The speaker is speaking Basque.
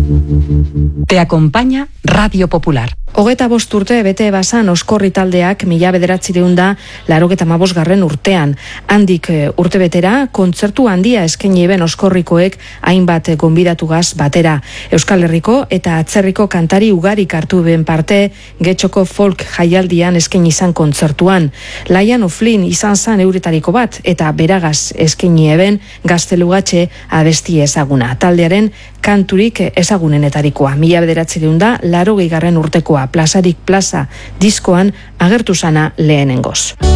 Te acompaña Radio Popular. 25 urte bete bazan Oskorri taldeak 1985 urtean. Handik urtebetera kontzertu handia eskaini eben Oskorrikoek hainbat gonbidatugaz batera. Euskal Herriko eta atzerriko kantari ugarik hartu ben parte Getxoko folk jaialdian eskaini izan kontzertuan. Lion of Flynn izan zan euretariko bat eta beragaz eskaini eben Gaztelugatxe abesti ezaguna. Taldearen kanturik ezagunenetarikoa. 1980 urtekoa Plazarik Plaza diskoan agertu zana lehenengoz.